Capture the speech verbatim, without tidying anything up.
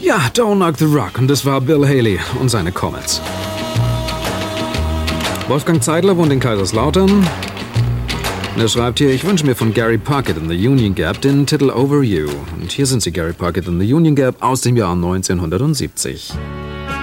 Ja, Don't Knock the Rock. Und das war Bill Haley und seine Comets. Wolfgang Zeidler wohnt in Kaiserslautern. Und er schreibt hier, ich wünsche mir von Gary Puckett in The Union Gap den Titel Over You. Und hier sind sie, Gary Puckett in The Union Gap aus dem Jahr neunzehnhundertsiebzig.